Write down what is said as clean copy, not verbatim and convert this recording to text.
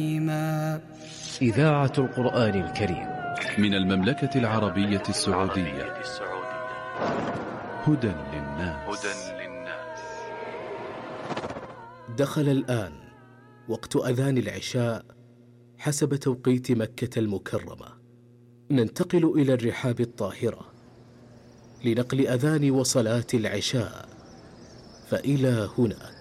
إذاعة القرآن الكريم من المملكة العربية السعودية. هدى للناس. دخل الآن وقت أذان العشاء حسب توقيت مكة المكرمة. ننتقل إلى الرحاب الطاهرة لنقل أذان وصلاة العشاء، فإلى هناك.